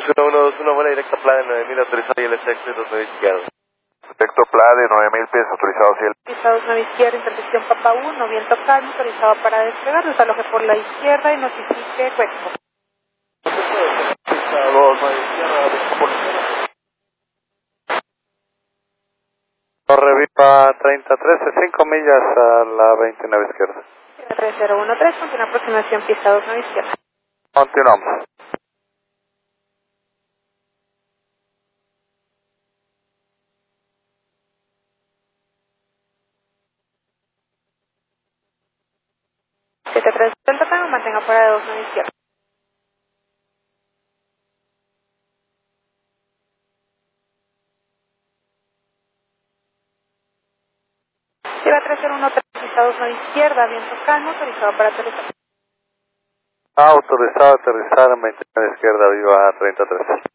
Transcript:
121, buena directa Plade 9000 autorizado y el SX 29 izquierdo. Perfecto, Plade 9000 pies autorizado, cielo. Pista 29 izquierda, intersección Papa 1, viento calmo, autorizado para despegar, desaloje por la izquierda y notifique Cuexpo. Pista 29 izquierda, por Torre Viva 3013, 5 millas a la 29 izquierda. 3013, continúa aproximación pista 29 izquierda. Continuamos. Siete tres Delta Tango, mantenga fuera de 29 izquierda. Sierra 3013, pista 29 izquierda, viento calmo, autorizado para aterrizar. Autorizado a aterrizar en 29 izquierda, Viva 3013.